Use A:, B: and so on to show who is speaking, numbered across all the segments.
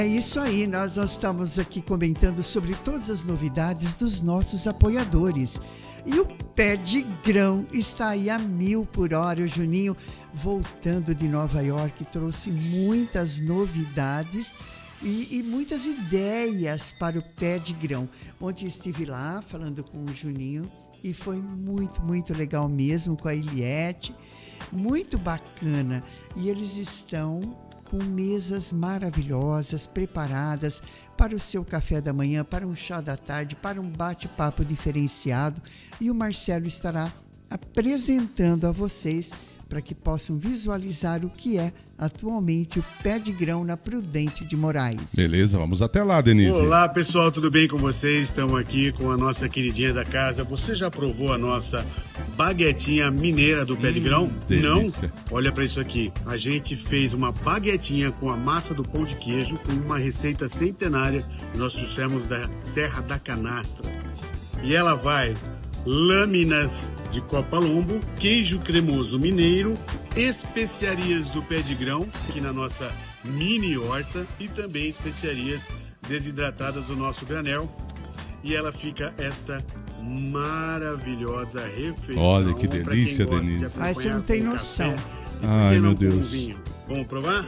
A: É isso aí, nós estamos aqui comentando sobre todas as novidades dos nossos apoiadores. E o Pé de Grão está aí a 1000 por hora. O Juninho, voltando de Nova York, trouxe muitas novidades e muitas ideias para o Pé de Grão. Ontem eu estive lá falando com o Juninho e foi muito, muito legal mesmo, com a Eliette. Muito bacana. E eles estão com mesas maravilhosas, preparadas para o seu café da manhã, para um chá da tarde, para um bate-papo diferenciado. E o Marcelo estará apresentando a vocês para que possam visualizar o que é atualmente o Pé de Grão na Prudente de Moraes.
B: Beleza, vamos até lá, Denise.
C: Olá, pessoal, tudo bem com vocês? Estamos aqui com a nossa queridinha da casa. Você já provou a nossa baguetinha mineira do Pé de Grão?
B: Delícia.
C: Não? Olha para isso aqui. A gente fez uma baguetinha com a massa do pão de queijo, com uma receita centenária que nós trouxemos da Serra da Canastra. E ela vai lâminas de copa-lombo, queijo cremoso mineiro, especiarias do Pé de Grão, aqui na nossa mini horta, e também especiarias desidratadas do nosso granel. E ela fica esta maravilhosa refeição.
B: Olha que delícia, Denise.
A: Ai, você não tem noção.
B: Ai, meu Deus.
C: Vamos provar?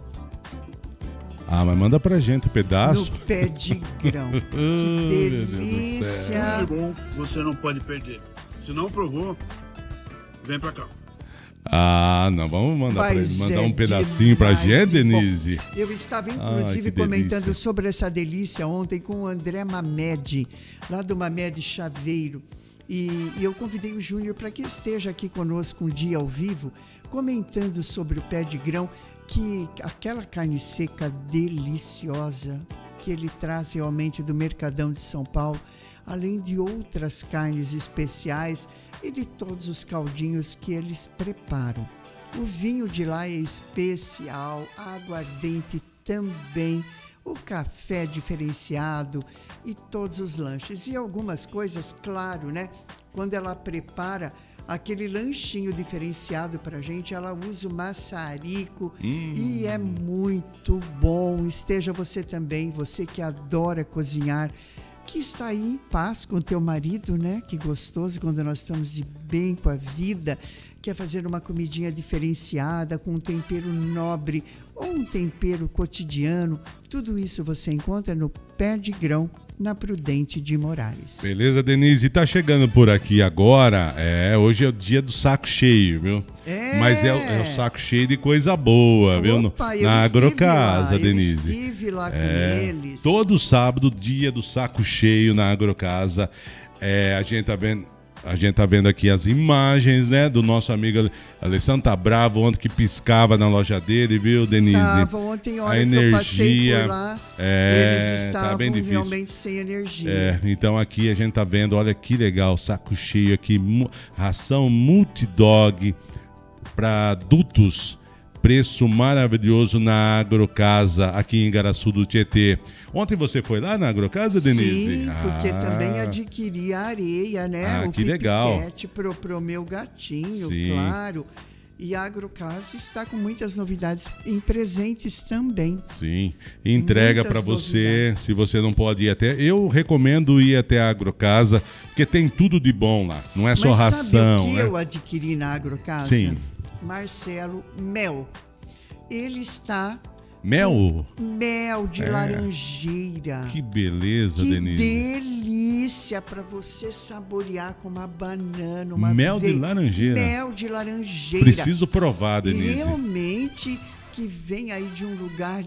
B: Ah, mas manda pra gente um pedaço.
A: No Pé de Grão. Que delícia.
C: Muito bom, você não pode perder. Se não provou, vem pra cá.
B: Ah, não, vamos mandar pra ele, mandar um pedacinho pra gente, Denise.
A: Bom, eu estava, inclusive, comentando sobre essa delícia ontem com o André Mamed, lá do Mamed Chaveiro. E eu convidei o Júnior para que esteja aqui conosco um dia ao vivo, comentando sobre o Pé de Grão, que aquela carne seca deliciosa que ele traz realmente do Mercadão de São Paulo, além de outras carnes especiais e de todos os caldinhos que eles preparam. O vinho de lá é especial, a aguardente também, o café diferenciado e todos os lanches. E algumas coisas, claro, né? Quando ela prepara aquele lanchinho diferenciado pra gente, ela usa o maçarico e é muito bom. Esteja você também, você que adora cozinhar, que está aí em paz com o teu marido, né? Que gostoso quando nós estamos de bem com a vida, quer fazer uma comidinha diferenciada, com um tempero nobre ou um tempero cotidiano. Tudo isso você encontra no Pé de Grão, na Prudente de Moraes.
B: Beleza, Denise? E tá chegando por aqui agora, hoje é o dia do saco cheio, viu? Mas é o saco cheio de coisa boa, viu? Na Agrocasa, Denise.
A: Eu estive lá com eles.
B: Todo sábado, dia do saco cheio na Agrocasa. A gente tá vendo aqui as imagens, né, do nosso amigo Alessandro. Tá bravo ontem que piscava na loja dele, viu, Denise?
A: Tava ontem, hora
B: a energia,
A: que eu passei por lá, eles estavam
B: tá bem difícil.
A: realmente sem energia.
B: Então aqui a gente tá vendo, olha que legal, saco cheio aqui, ração multidog para adultos, preço maravilhoso na Agrocasa, aqui em Igaraçu do Tietê. Ontem você foi lá na Agrocasa, Denise?
A: Sim, porque também adquiri a areia, né?
B: Que legal.
A: Pro meu gatinho,
B: Sim.
A: claro. E a Agrocasa está com muitas novidades em presentes também.
B: Sim, entrega para você, novidades. Se você não pode ir até... Eu recomendo ir até a Agrocasa, porque tem tudo de bom lá, não é só ração.
A: Mas sabe o que
B: né?
A: eu adquiri na Agrocasa?
B: Sim.
A: Marcelo, mel. Ele está...
B: Mel?
A: Mel de laranjeira.
B: Que beleza, Denise.
A: Que delícia para você saborear com uma banana, uma
B: mel de laranjeira.
A: Mel de laranjeira.
B: Preciso provar, Denise.
A: E realmente que vem aí de um lugar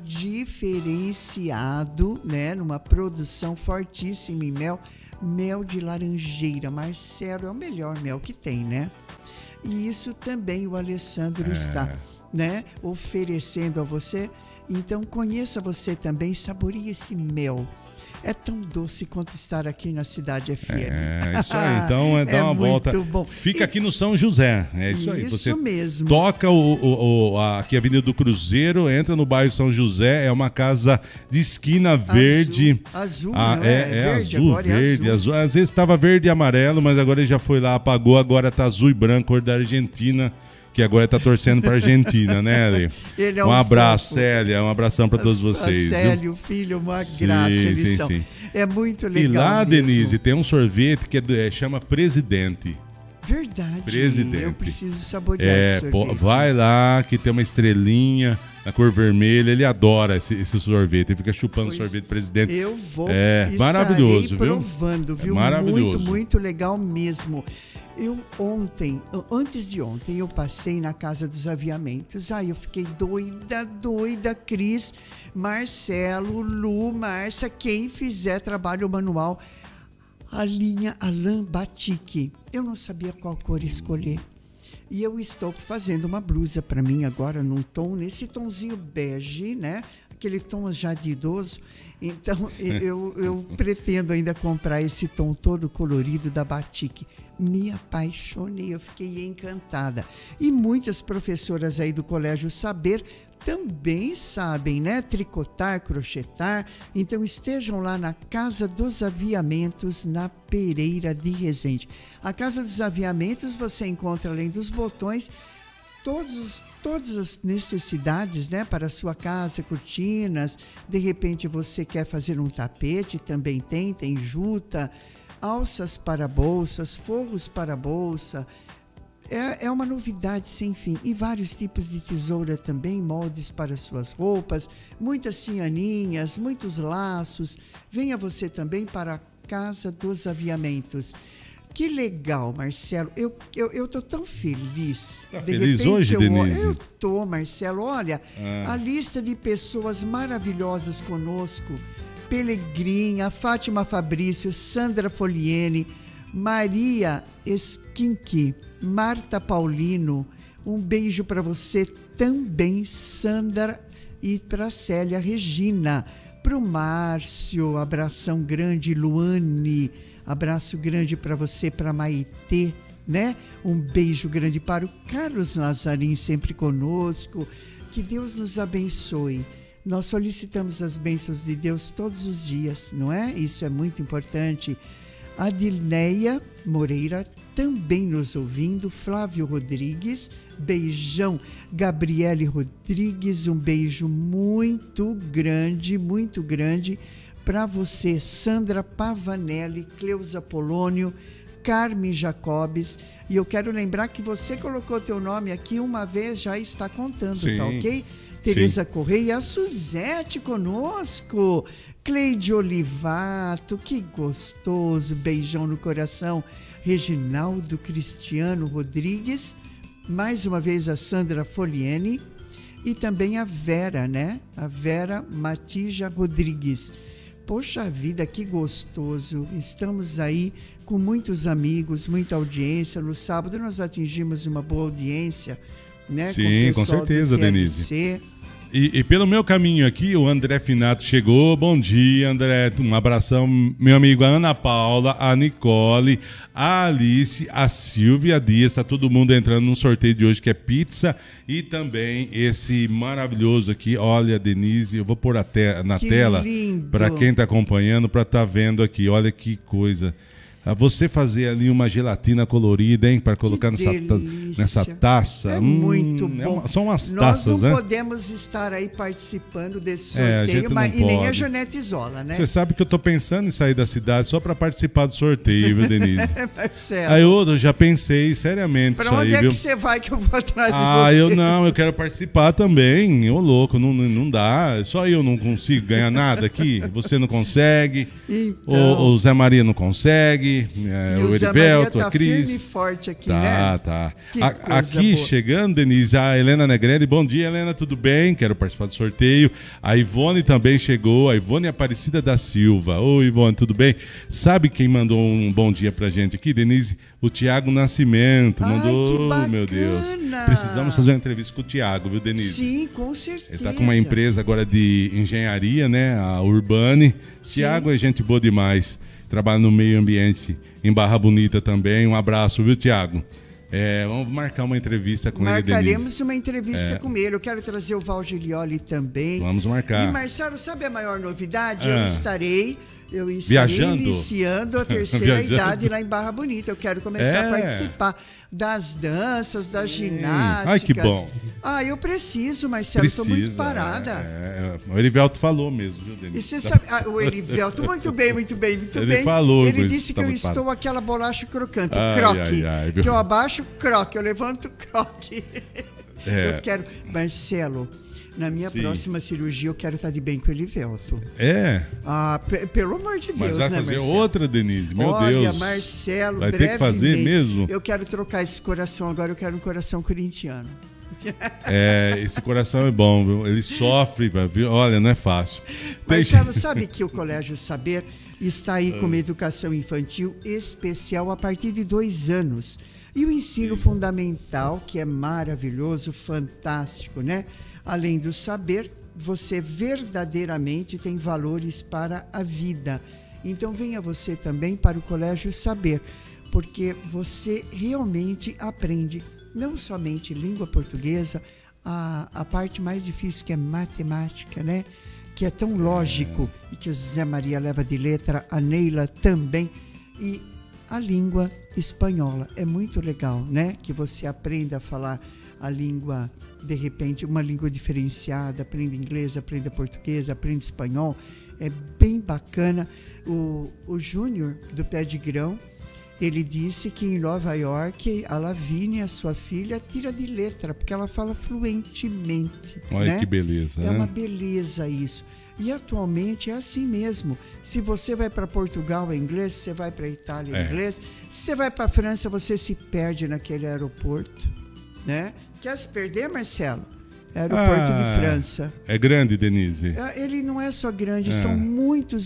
A: diferenciado, né? Numa produção fortíssima em mel. Mel de laranjeira. Marcelo, é o melhor mel que tem, né? E isso também o Alessandro está, né, oferecendo a você. Então, conheça você também, saboreie esse mel. É tão doce quanto estar aqui na Cidade FM.
B: Isso aí. Então, dá uma volta.
A: Bom.
B: Fica aqui no São José. É isso aí.
A: Isso mesmo.
B: Toca aqui a Avenida do Cruzeiro, entra no bairro São José. É uma casa de esquina verde.
A: Azul,
B: verde, azul, verde. Azul. Às vezes estava verde e amarelo, mas agora ele já foi lá, apagou. Agora tá azul e branco, cor da Argentina. que agora está torcendo para a Argentina, né, Ale?
A: Ele é
B: um abraço,
A: fofo.
B: Célia, um abração para todos vocês.
A: Célio, filho, uma graça, eles são.
B: Sim.
A: É muito legal.
B: E lá,
A: mesmo.
B: Denise, tem um sorvete que chama Presidente.
A: Verdade.
B: Presidente.
A: Eu preciso saborear esse sorvete.
B: Vai lá, que tem uma estrelinha na cor vermelha. Ele adora esse sorvete. Ele fica chupando sorvete Presidente.
A: Eu vou
B: maravilhoso,
A: provando, viu?
B: Maravilhoso.
A: Muito legal mesmo. Antes de ontem, eu passei na Casa dos Aviamentos. Aí eu fiquei doida, Cris, Marcelo, Lu, Márcia, quem fizer trabalho manual, a linha Alain Batik. Eu não sabia qual cor escolher. E eu estou fazendo uma blusa para mim agora nesse tomzinho bege, né? Aquele tom já de idoso. Então, eu pretendo ainda comprar esse tom todo colorido da Batik. Me apaixonei, eu fiquei encantada. E muitas professoras aí do Colégio Saber também sabem, né? Tricotar, crochetar. Então, estejam lá na Casa dos Aviamentos, na Pereira de Resende. A Casa dos Aviamentos você encontra, além dos botões, todas as necessidades, né, para a sua casa, cortinas. De repente você quer fazer um tapete, também tem juta, alças para bolsas, forros para bolsa. É uma novidade sem fim. E vários tipos de tesoura também, moldes para suas roupas, muitas cianinhas, muitos laços. Venha você também para a Casa dos Aviamentos. Que legal, Marcelo. Eu tô tão feliz.
B: Tá feliz hoje, Denise?
A: Eu tô, Marcelo. Olha, a lista de pessoas maravilhosas conosco. Pelegrinha, Fátima Fabrício, Sandra Foliene, Maria Esquinque, Marta Paulino. Um beijo para você também, Sandra, e para Célia Regina. Para o Márcio, abração grande, Luane. Abraço grande para você, para Maitê, né? Um beijo grande para o Carlos Lazarim, sempre conosco. Que Deus nos abençoe. Nós solicitamos as bênçãos de Deus todos os dias, não é? Isso é muito importante. Adilneia Moreira também nos ouvindo. Flávio Rodrigues, beijão. Gabriele Rodrigues, um beijo muito grande para você. Sandra Pavanelli, Cleusa Polônio, Carmen Jacobes. E eu quero lembrar que você colocou teu nome aqui uma vez, já está contando, sim, tá ok? Tereza Correia, a Suzete conosco, Cleide Olivato, que gostoso, beijão no coração. Reginaldo Cristiano Rodrigues, mais uma vez a Sandra Foliene e também a Vera, né? A Vera Matija Rodrigues. Poxa vida, que gostoso. Estamos aí com muitos amigos, muita audiência. No sábado nós atingimos uma boa audiência, né?
B: Sim, com certeza, Denise. E pelo meu caminho aqui, o André Finato chegou. Bom dia, André. Um abração, meu amigo, a Ana Paula, a Nicole, a Alice, a Silvia Dias. Está todo mundo entrando num sorteio de hoje que é pizza. E também esse maravilhoso aqui. Olha, Denise, eu vou pôr na tela para quem está acompanhando, para estar vendo aqui. Olha que coisa. Você fazer ali uma gelatina colorida, hein, para colocar nessa taça.
A: É muito bom.
B: São umas taças, né?
A: Nós não podemos estar aí participando desse sorteio, e nem a Janete Isola, né?
B: Você sabe que eu tô pensando em sair da cidade só para participar do sorteio, viu, Denise?
A: Marcelo.
B: Aí eu já pensei seriamente
A: pra isso aí, viu? Para onde é que você vai que eu vou atrás de você?
B: Eu quero participar também. Ô, louco, não dá. Só eu não consigo ganhar nada aqui. Você não consegue. Então... O Zé Maria não consegue. O Erivelto, a Cris.
A: Firme e forte aqui, né?
B: Tá. Aqui boa. Chegando, Denise, a Helena Negrelli. Bom dia, Helena, tudo bem? Quero participar do sorteio. A Ivone também chegou, a Ivone Aparecida da Silva. Oi, Ivone, tudo bem? Sabe quem mandou um bom dia pra gente aqui, Denise? O Tiago Nascimento. Mandou,
A: que bacana.
B: Meu Deus. Precisamos fazer uma entrevista com o Tiago, viu, Denise?
A: Sim, com certeza.
B: Ele tá com uma empresa agora de engenharia, né? A Urbane. Tiago é gente boa demais. Trabalha no meio ambiente em Barra Bonita também. Um abraço, viu, Tiago? Vamos marcar uma entrevista com ele, Denise.
A: Marcaremos uma entrevista com ele. Eu quero trazer o Val Gilioli também.
B: Vamos marcar.
A: E, Marcelo, sabe a maior novidade? Eu estarei Eu estou
B: Viajando?
A: iniciando a terceira idade lá em Barra Bonita. Eu quero começar a participar das danças, das ginásticas.
B: Ai, que bom.
A: Eu preciso, Marcelo, estou muito parada.
B: O Erivelto falou mesmo, viu, Denise?
A: E você sabe, o Erivelto, muito bem.
B: Ele falou.
A: Ele disse que eu estou aquela bolacha crocante, croque. Que eu abaixo, croque, eu levanto, croque. Eu quero, Marcelo, na minha próxima cirurgia eu quero estar de bem com o Erivelto. Pelo amor de Deus,
B: mas vai fazer
A: Marcelo?
B: Outra, Denise, meu Deus.
A: Olha, Marcelo,
B: vai ter que fazer mesmo?
A: Eu quero trocar esse coração agora, eu quero um coração corintiano.
B: Esse coração é bom, viu? Ele sofre, viu? Olha, não é fácil.
A: Marcelo, sabe que o Colégio Saber está aí com uma educação infantil especial a partir de 2 anos. E o ensino fundamental, que é maravilhoso, fantástico, né? Além do saber, você verdadeiramente tem valores para a vida. Então venha você também para o Colégio Saber, porque você realmente aprende não somente língua portuguesa, a parte mais difícil que é matemática, né? Que é tão lógico e que o Zé Maria leva de letra, a Neila também. E a língua espanhola é muito legal, né? Que você aprenda a falar a língua, de repente, uma língua diferenciada, aprende inglês, aprende português, aprende espanhol. É bem bacana. O Júnior, do Pé de Grão, ele disse que em Nova York, a Lavínia, sua filha, tira de letra, porque ela fala fluentemente.
B: Olha,
A: né?
B: Que beleza,
A: É,
B: né?
A: uma beleza isso. E atualmente é assim mesmo. Se você vai para Portugal, é inglês. Se você vai para Itália, é inglês. Se você vai para França, você se perde naquele aeroporto, né? Quer se perder, Marcelo? Aeroporto de França.
B: É grande, Denise?
A: Ele não é só grande, são muitos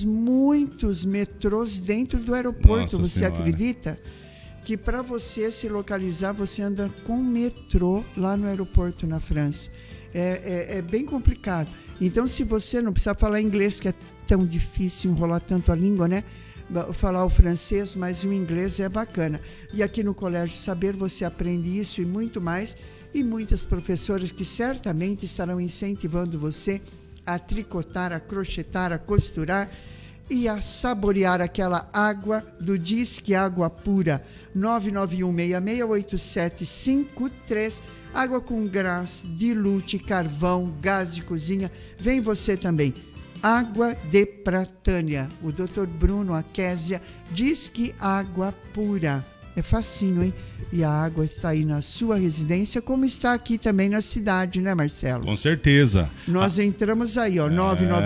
A: metrôs dentro do aeroporto.
B: Nossa
A: Você
B: Senhora.
A: acredita? Que para você se localizar, você anda com metrô lá no aeroporto na França. É bem complicado. Então, se você não precisa falar inglês, que é tão difícil enrolar tanto a língua, né? Falar o francês, mas o inglês é bacana. E aqui no Colégio Saber você aprende isso e muito mais. E muitas professoras que certamente estarão incentivando você a tricotar, a crochetar, a costurar e a saborear aquela água do Disque Água Pura. 991668753. Água com gás, dilute, carvão, gás de cozinha. Vem você também. Água de Pratânia. O Dr. Bruno Aquésia diz que água pura. É facinho, hein? E a água está aí na sua residência, como está aqui também na cidade, né, Marcelo?
B: Com certeza.
A: Nós entramos aí, ó,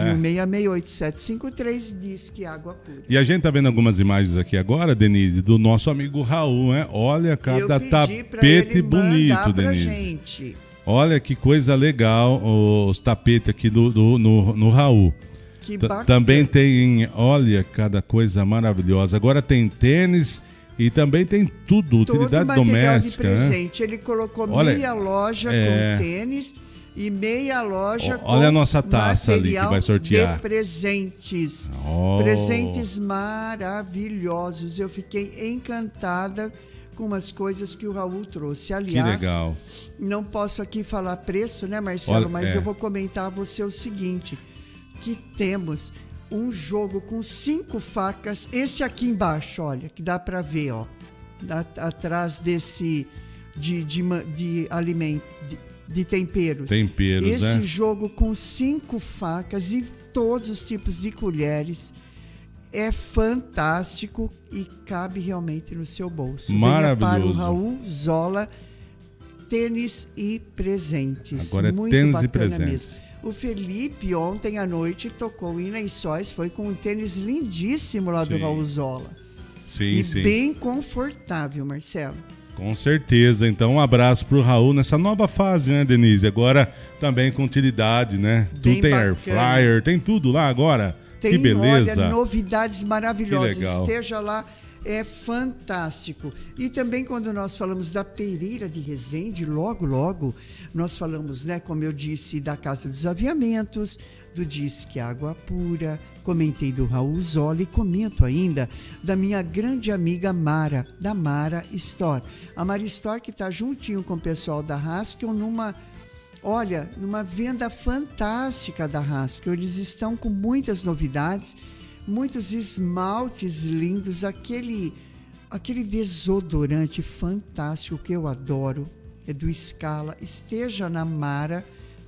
A: 991668753, diz que água pura.
B: E a gente tá vendo algumas imagens aqui agora, Denise, do nosso amigo Raul, né? Olha cada tapete bonito, Denise.
A: Gente.
B: Olha que coisa legal os tapetes aqui no Raul.
A: Que bacana.
B: Também tem, olha, cada coisa maravilhosa. Agora tem tênis e também tem tudo, utilidade doméstica.
A: De presente. Né? Ele colocou meia loja com tênis e meia loja com
B: olha a nossa taça ali que vai sortear.
A: De presentes. Presentes maravilhosos. Eu fiquei encantada com umas coisas que o Raul trouxe. Aliás,
B: que legal.
A: Não posso aqui falar preço, né, Marcelo? Mas eu vou comentar a você o seguinte, que temos um jogo com 5 facas, esse aqui embaixo, olha, que dá para ver, ó, atrás desse de alimento, de temperos.
B: Temperos,
A: esse jogo com 5 facas e todos os tipos de colheres é fantástico e cabe realmente no seu bolso.
B: Maravilhoso.
A: Venha para o Raul Zola, tênis e presentes.
B: Agora é
A: muito
B: tênis
A: bacana
B: e presentes.
A: mesmo. O Felipe ontem à noite tocou em Lençóis, foi com um tênis lindíssimo lá do Raul Zola.
B: Sim.
A: Bem confortável, Marcelo.
B: Com certeza. Então, um abraço pro Raul nessa nova fase, né, Denise? Agora também com utilidade, né? Tudo tem air fryer, tem tudo lá agora.
A: Tem,
B: que beleza.
A: Olha, novidades maravilhosas.
B: Que legal.
A: Esteja lá. É fantástico. E também quando nós falamos da Pereira de Resende, logo nós falamos, né, como eu disse, da Casa dos Aviamentos, do Disque Água Pura, comentei do Raul Zola e comento ainda da minha grande amiga Mara, da Mara Store. A Mara Store que está juntinho com o pessoal da Haskell numa venda fantástica da Haskell. Eles estão com muitas novidades, muitos esmaltes lindos, aquele desodorante fantástico que eu adoro, é do Scala. Esteja na Mara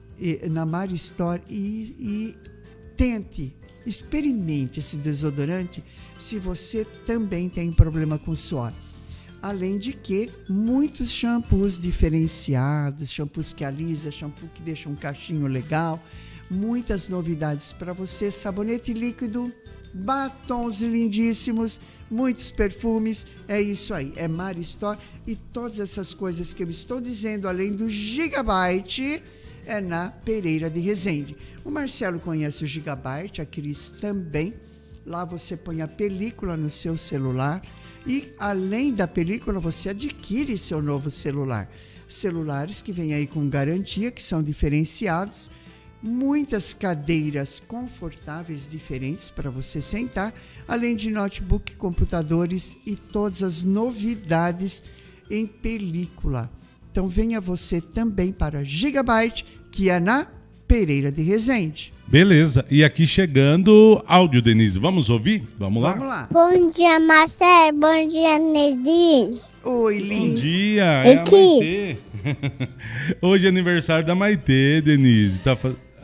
A: Store e tente, experimente esse desodorante se você também tem problema com suor. Além de que, muitos shampoos diferenciados, shampoos que alisa, shampoo que deixa um cachinho legal, muitas novidades para você, sabonete líquido, batons lindíssimos, muitos perfumes, é isso aí, é Mara Store, e todas essas coisas que eu estou dizendo, além do Gigabyte, é na Pereira de Resende. O Marcelo conhece o Gigabyte, a Cris também. Lá você põe a película no seu celular e, além da película, você adquire seu novo celular. Celulares que vêm aí com garantia, que são diferenciados, muitas cadeiras confortáveis diferentes para você sentar, além de notebook, computadores e todas as novidades em película. Então venha você também para Gigabyte, que é na Pereira de Resende.
B: Beleza, e aqui chegando áudio, Denise, vamos ouvir? Vamos lá?
A: Vamos lá.
D: Bom dia, Marcelo. Bom dia, Nedinho.
A: Oi, lindo.
B: Bom dia, é a Maitê. Hoje é aniversário da Maitê, Denise. Tá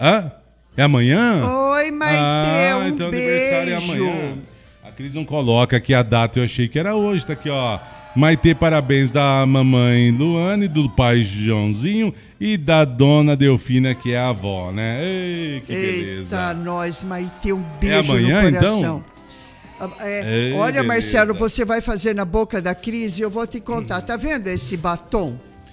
B: É amanhã?
A: Oi, Maitê,
B: então
A: beijo.
B: Aniversário é amanhã. A Cris não coloca aqui a data, eu achei que era hoje, tá aqui, ó. Maitê, parabéns da mamãe Luane, do pai Joãozinho e da dona Delfina, que é a avó, né? Ei, que beleza.
A: Eita, nós, Maitê, um beijo
B: amanhã,
A: no coração.
B: Então?
A: Ei, olha, beleza. Marcelo, você vai fazer na boca da Cris e eu vou te contar. Tá vendo esse batom?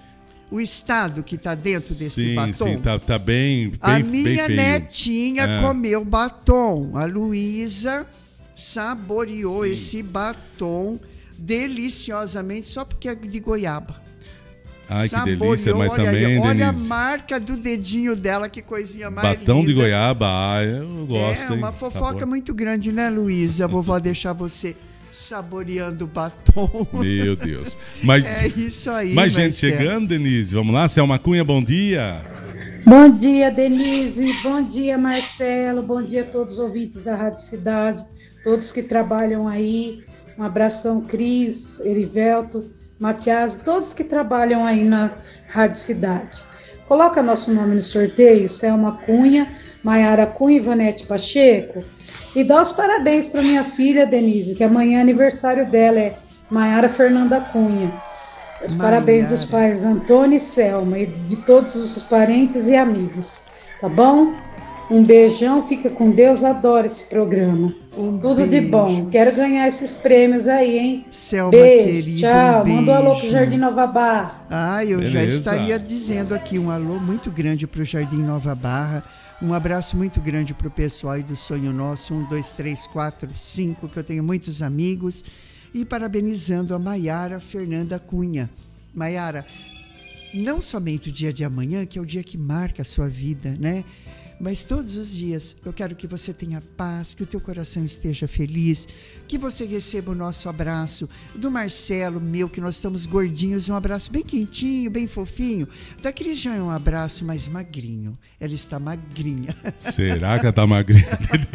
A: O estado que tá dentro desse batom?
B: Sim, tá bem feio.
A: A minha netinha comeu batom. A Luísa saboreou esse batom deliciosamente, só porque é de goiaba.
B: Ai, que delícia, mas também,
A: olha
B: Denise,
A: a marca do dedinho dela, que coisinha mais linda.
B: Batão de goiaba, eu gosto.
A: É uma fofoca
B: sabor.
A: muito grande, né, Luísa? A vovó deixar você saboreando o batom.
B: Meu Deus. Mas,
A: é isso aí,
B: mais
A: Marcelo.
B: gente chegando, Denise. Vamos lá, Selma Cunha, bom dia.
E: Bom dia, Denise. Bom dia, Marcelo. Bom dia a todos os ouvintes da Rádio Cidade, todos que trabalham aí. Um abração, Cris, Erivelto, Matias, todos que trabalham aí na Rádio Cidade. Coloca nosso nome no sorteio, Selma Cunha, Maiara Cunha e Vanete Pacheco. E dá os parabéns para minha filha, Denise, que amanhã é aniversário dela, é Maiara Fernanda Cunha. Os parabéns dos pais Antônio e Selma e de todos os parentes e amigos. Tá bom? Um beijão, fica com Deus, adoro esse programa. Tudo beijo. De bom. Quero ganhar esses prêmios aí, hein?
A: Selma,
E: beijo,
A: querido,
E: tchau.
A: beijo.
E: Manda um alô pro Jardim Nova Barra.
A: Eu
B: Beleza.
A: já estaria dizendo aqui um alô muito grande pro Jardim Nova Barra. Um abraço muito grande pro pessoal aí do Sonho Nosso, 1, 2, 3, 4, 5, que eu tenho muitos amigos. E parabenizando a Maiara Fernanda Cunha. Maiara, não somente o dia de amanhã, que é o dia que marca a sua vida, né? Mas todos os dias eu quero que você tenha paz, que o teu coração esteja feliz, que você receba o nosso abraço do Marcelo, meu, que nós estamos gordinhos, um abraço bem quentinho, bem fofinho. Da Cris já é um abraço mais magrinho, ela está magrinha.
B: Será que ela está magrinha?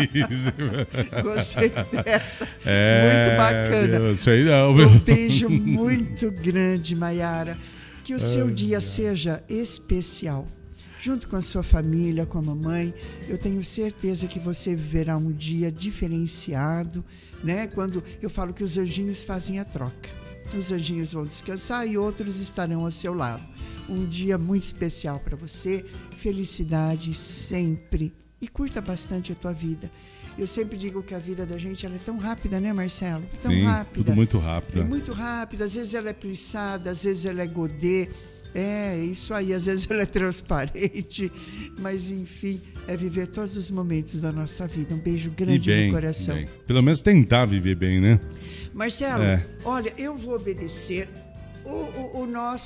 A: Gostei dessa, muito bacana.
B: Não sei não, meu.
A: Um beijo muito grande, Maiara, que o seu dia seja especial. Junto com a sua família, com a mamãe, eu tenho certeza que você viverá um dia diferenciado, né? Quando eu falo que os anjinhos fazem a troca. Os anjinhos vão descansar e outros estarão ao seu lado. Um dia muito especial para você, felicidade sempre. E curta bastante a tua vida. Eu sempre digo que a vida da gente ela é tão rápida, né, Marcelo? Tão rápida.
B: Tudo muito rápido.
A: É muito rápida, às vezes ela é plissada, às vezes ela é godê. É, isso aí, às vezes ela é transparente, mas enfim, é viver todos os momentos da nossa vida. Um beijo grande no coração.
B: Bem. Pelo menos tentar viver bem, né?
A: Marcelo, olha, eu vou obedecer o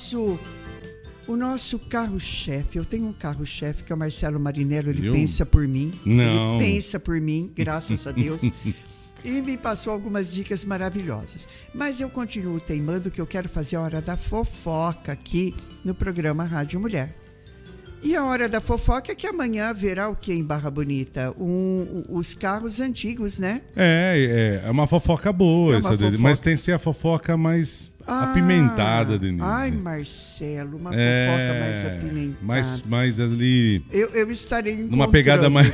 A: nosso carro-chefe. Eu tenho um carro-chefe que é o Marcelo Marinello, ele pensa por mim.
B: Não.
A: Ele pensa por mim, graças a Deus. E me passou algumas dicas maravilhosas. Mas eu continuo teimando que eu quero fazer a hora da fofoca aqui no programa Rádio Mulher. E a hora da fofoca é que amanhã haverá o que em Barra Bonita? Os carros antigos, né?
B: É uma fofoca boa essa dele, mas tem que ser a fofoca mais apimentada, Denise.
A: Ai, Marcelo, uma fofoca mais apimentada.
B: Mais ali...
A: Eu estarei encontrando.
B: Numa pegada mais...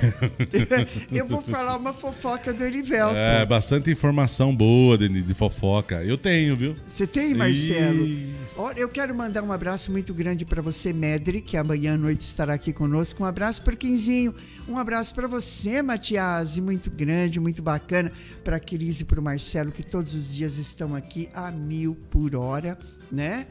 A: Eu vou falar uma fofoca do Erivelto.
B: Bastante informação boa, Denise, de fofoca. Eu tenho, viu?
A: Você tem, Marcelo? Olha, eu quero mandar um abraço muito grande para você, Medri, que amanhã à noite estará aqui conosco. Um abraço para o Quinzinho. Um abraço para você, Matias, muito grande, muito bacana. Para a Cris e para o Marcelo, que todos os dias estão aqui a 1000 por hora, né?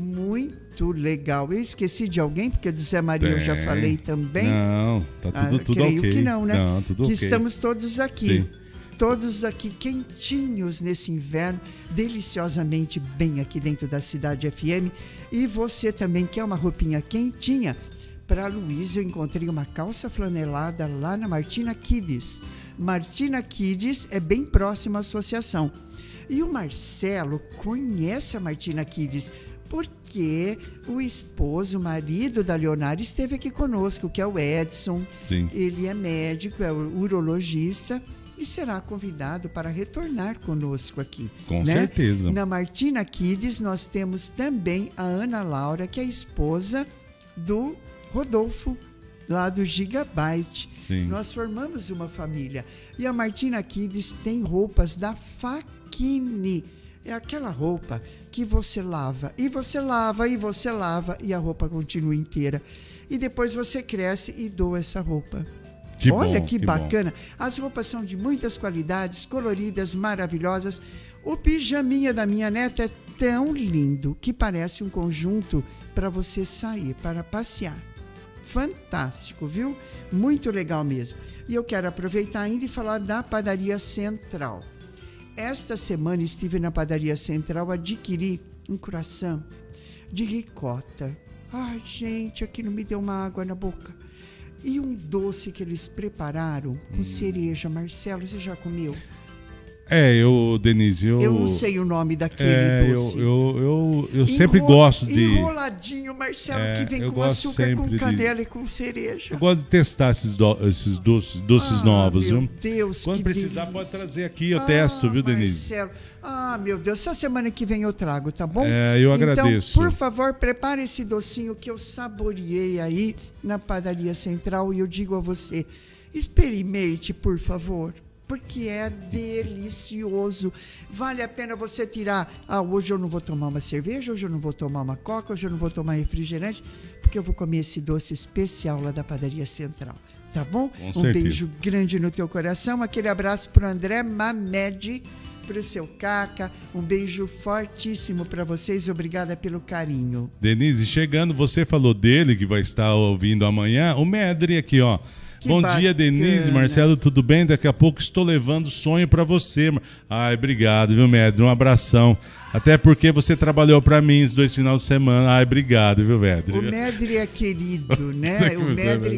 A: Muito legal. Eu esqueci de alguém, porque do Zé Maria eu já falei também.
B: Não, tá tudo
A: creio
B: ok.
A: Que não, né?
B: Não, tudo
A: que
B: ok.
A: Estamos todos aqui.
B: Sim.
A: Todos aqui quentinhos nesse inverno, deliciosamente bem aqui dentro da Cidade FM. E você também quer uma roupinha quentinha? Para a Luísa eu encontrei uma calça flanelada lá na Martina Kids. Martina Kids é bem próxima à associação. E o Marcelo conhece a Martina Kids porque o esposo, o marido da Leonara, esteve aqui conosco, que é o Edson.
B: Sim. Ele
A: é médico, é urologista e será convidado para retornar conosco aqui.
B: Com certeza.
A: Na Martina Kids nós temos também a Ana Laura, que é a esposa do Rodolfo, lá do Gigabyte.
B: Sim.
A: Nós formamos uma família. E a Martina Kids tem roupas da Faquini. É aquela roupa que você lava, e você lava, e você lava, e a roupa continua inteira. E depois você cresce e doa essa roupa. Olha que bacana. Bom. As roupas são de muitas qualidades, coloridas, maravilhosas. O pijaminha da minha neta é tão lindo que parece um conjunto para você sair, para passear. Fantástico, viu? Muito legal mesmo. E eu quero aproveitar ainda e falar da Padaria Central. Esta semana estive na Padaria Central, adquiri um croissant de ricota. Ai, gente, aquilo me deu uma água na boca. E um doce que eles prepararam com cereja. Marcelo, você já comeu?
B: Denise,
A: eu não sei o nome daquele doce.
B: Eu sempre gosto de...
A: Enroladinho, Marcelo, que vem com açúcar, com canela e com cereja.
B: Eu gosto de testar esses doces novos, viu?
A: Meu Deus,
B: quando precisar, pode trazer aqui, eu testo, viu, Denise?
A: Marcelo. Meu Deus, essa semana que vem eu trago, tá bom?
B: Eu agradeço.
A: Então, por favor, prepare esse docinho que eu saboreei aí na Padaria Central e eu digo a você, experimente, por favor. Porque é delicioso. Vale a pena você tirar. Hoje eu não vou tomar uma cerveja, hoje eu não vou tomar uma coca, hoje eu não vou tomar refrigerante, porque eu vou comer esse doce especial lá da Padaria Central. Tá bom?
B: Com certeza.
A: Beijo grande no teu coração. Aquele abraço pro André Mamed, pro seu Caca. Um beijo fortíssimo para vocês. Obrigada pelo carinho.
B: Denise, chegando, você falou dele, que vai estar ouvindo amanhã. O Medri aqui, ó. Bom dia, Denise, Marcelo, tudo bem? Daqui a pouco estou levando sonho para você. Ai, obrigado, viu, Medri? Um abração. Até porque você trabalhou para mim esses 2 finais de semana. Ai, obrigado, viu, Medri?
A: O Medri é querido, né? O Medri,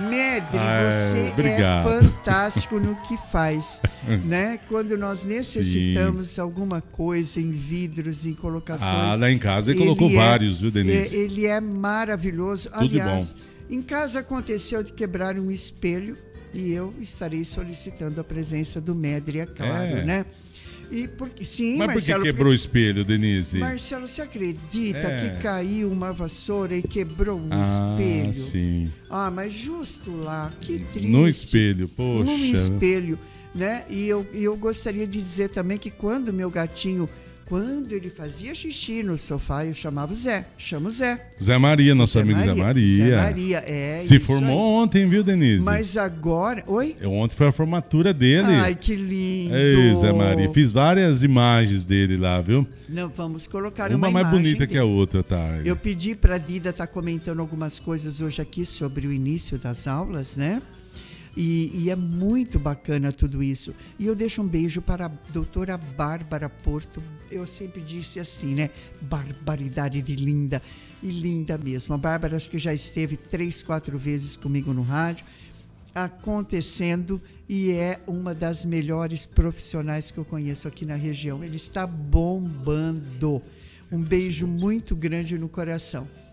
A: você
B: obrigado.
A: É fantástico no que faz, né? Quando nós necessitamos alguma coisa em vidros, em colocações.
B: Lá em casa ele colocou vários, viu, Denise?
A: Ele é maravilhoso.
B: Tudo
A: Aliás,
B: bom.
A: Em casa aconteceu de quebrar um espelho e eu estarei solicitando a presença do Medri, é claro, né? Sim,
B: mas
A: Marcelo,
B: por que quebrou o espelho, Denise?
A: Marcelo, você acredita que caiu uma vassoura e quebrou um espelho?
B: Sim.
A: Mas justo lá, que triste.
B: No espelho, poxa.
A: No espelho, né? E eu gostaria de dizer também que quando meu gatinho... Quando ele fazia xixi no sofá, eu chamava o Zé. Chama o Zé.
B: Zé Maria, nosso amigo Zé Maria.
A: Zé Maria,
B: Se formou ontem, viu, Denise?
A: Mas agora... Oi?
B: Ontem foi a formatura dele.
A: Ai, que lindo.
B: Ei, Zé Maria. Fiz várias imagens dele lá, viu?
A: Não, vamos colocar uma
B: mais
A: imagem
B: bonita
A: dele.
B: que a outra, tá?
A: Eu pedi para a Dida estar comentando algumas coisas hoje aqui sobre o início das aulas, né? E é muito bacana tudo isso. E eu deixo um beijo para a doutora Bárbara Porto. Eu sempre disse assim, né? Barbaridade de linda. E linda mesmo. A Bárbara acho que já esteve 3, 4 vezes comigo no rádio, acontecendo, e é uma das melhores profissionais que eu conheço aqui na região. Ele está bombando. Um beijo muito grande no coração.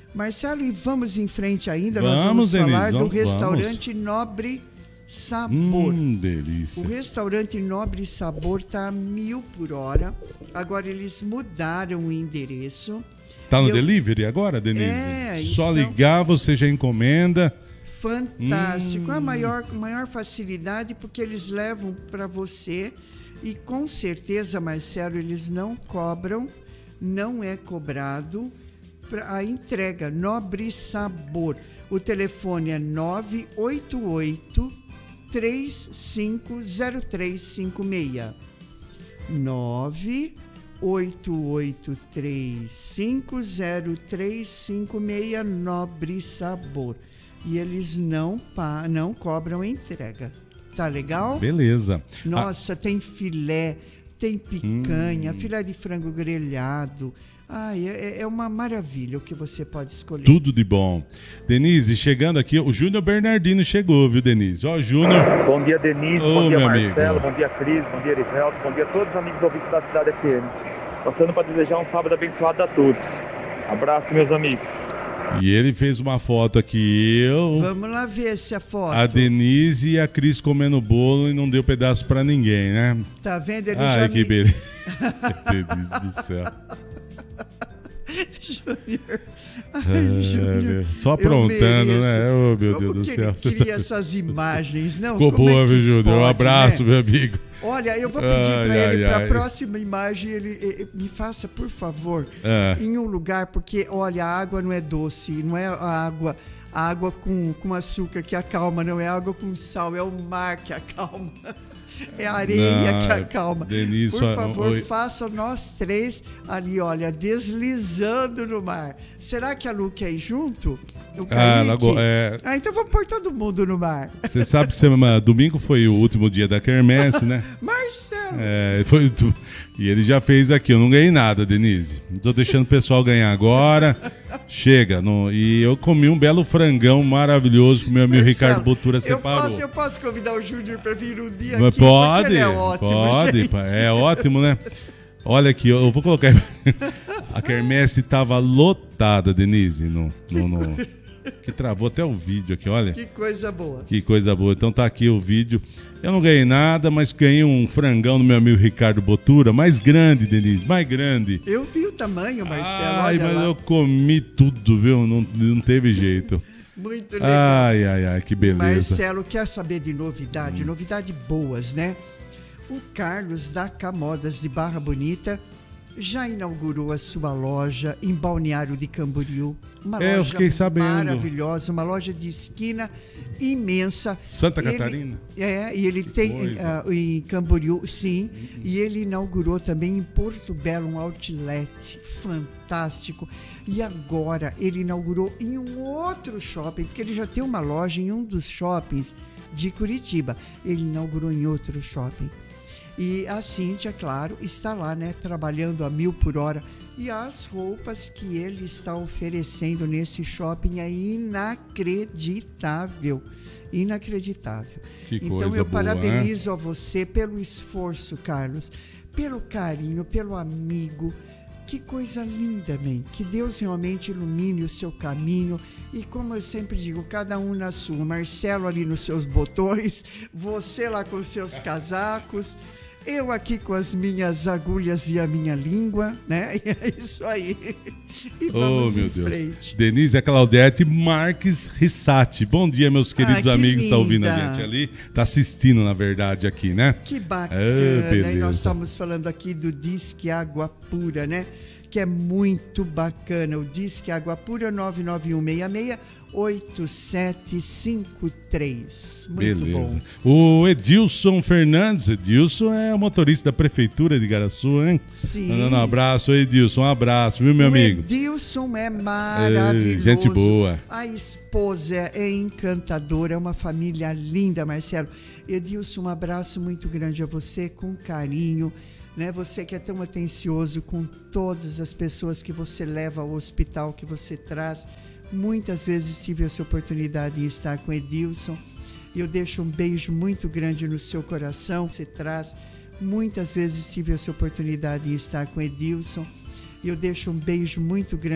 A: Marcelo, e vamos em frente ainda.
B: Vamos,
A: nós vamos
B: Denise,
A: falar do
B: vamos.
A: restaurante Nobre Sabor.
B: Delícia.
A: O restaurante Nobre Sabor está a 1.000 por hora. Agora eles mudaram o endereço.
B: Tá no delivery agora, Denise? Só ligar, você já encomenda.
A: Fantástico. A maior facilidade, porque eles levam para você e com certeza, Marcelo, eles não cobram, não é cobrado a entrega. Nobre Sabor. O telefone é 988 350356. 988350356, Nobre Sabor. E eles não cobram a entrega. Tá legal?
B: Beleza.
A: Nossa, tem filé, tem picanha, filé de frango grelhado. Ai, é uma maravilha o que você pode escolher.
B: Tudo de bom. Denise, chegando aqui, o Júnior Bernardino chegou, viu, Denise? Ó, Júnior.
F: Bom dia, Denise. Bom dia, Marcelo.
B: Amigo.
F: Bom dia, Cris. Bom dia, Erivelto. Bom dia a todos os amigos ouvintes da Cidade FM. Passando para desejar um sábado abençoado a todos. Abraço, meus amigos.
B: E ele fez uma foto aqui,
A: Vamos lá ver essa foto.
B: A Denise e a Cris comendo bolo e não deu pedaço pra ninguém, né?
A: Tá vendo? Ele
B: Ai,
A: já
B: que beleza. Denise do céu.
A: Júnior. Ai, Júnior.
B: Só aprontando, né? Oh, meu Deus do céu.
A: Ele queria essas imagens, não?
B: Ficou boa, viu, Júnior? Um abraço,
A: né?
B: meu amigo.
A: Olha, eu vou pedir para ele, para a próxima imagem, ele me faça, por favor, em um lugar, porque, olha, a água não é doce, não é a água com açúcar que acalma, não é água com sal, é o mar que acalma. É a areia que acalma.
B: Denise,
A: por favor, faça nós ali, olha, deslizando no mar. Será que a Lu quer ir junto? Então vamos pôr todo mundo no mar.
B: Você sabe que domingo foi o último dia da quermesse, né?
A: Marcelo!
B: E ele já fez aqui. Eu não ganhei nada, Denise. Estou deixando o pessoal ganhar agora. Chega. E eu comi um belo frangão maravilhoso que o meu amigo Ricardo Botura separou.
A: Eu posso convidar o Júnior para vir um dia
B: aqui? Pode,
A: ele é ótimo,
B: pode.
A: Gente.
B: É ótimo, né? Olha aqui, eu vou colocar... A quermesse estava lotada, Denise, que travou até o vídeo aqui, olha.
A: Que coisa boa.
B: Que coisa boa. Então tá aqui o vídeo. Eu não ganhei nada, mas ganhei um frangão do meu amigo Ricardo Botura. Mais grande, Denise, mais grande.
A: Eu vi o tamanho, Marcelo.
B: Ai, mas eu comi tudo, viu? Não teve jeito.
A: Muito legal.
B: Ai, que beleza.
A: Marcelo, quer saber de novidade? Novidade boas, né? O Carlos da Camodas de Barra Bonita já inaugurou a sua loja em Balneário de Camboriú. Uma loja
B: eu fiquei sabendo.
A: Maravilhosa, uma loja de esquina imensa.
B: Santa Catarina?
A: E ele tem em Camboriú, sim. E ele inaugurou também em Porto Belo um outlet fantástico. E agora ele inaugurou em um outro shopping, porque ele já tem uma loja em um dos shoppings de Curitiba. Ele inaugurou em outro shopping. E a Cíntia, claro, está lá, né, trabalhando a 1.000 por hora. E as roupas que ele está oferecendo nesse shopping é inacreditável. Inacreditável. Então eu parabenizo a você pelo esforço, Carlos, pelo carinho, pelo amigo. Que coisa linda, man. Que Deus realmente ilumine o seu caminho. E como eu sempre digo, cada um na sua. Marcelo ali nos seus botões, você lá com os seus casacos. Eu aqui com as minhas agulhas e a minha língua, né? E é isso aí. E vamos em frente.
B: Denise e Claudete Marques Rissati. Bom dia, meus queridos amigos. Está ouvindo a gente ali? Está assistindo, na verdade, aqui, né?
A: Que bacana. E nós estamos falando aqui do Disque Água Pura, né? Que é muito bacana. O Disque Água Pura 991668753. Muito
B: beleza.
A: Bom.
B: O Edilson Fernandes. Edilson é o motorista da Prefeitura de Igaraçu, hein?
A: Sim.
B: Mandando um abraço, Edilson. Um abraço, viu, meu amigo?
A: Edilson é maravilhoso.
B: Gente boa.
A: A esposa é encantadora. É uma família linda, Marcelo. Edilson, um abraço muito grande a você, com carinho. Né? Você que é tão atencioso com todas as pessoas que você leva ao hospital, que você traz. Muitas vezes tive essa oportunidade de estar com Edilson. Eu deixo um beijo muito grande no seu coração. Você traz. Muitas vezes tive essa oportunidade de estar com Edilson. Eu deixo um beijo muito grande.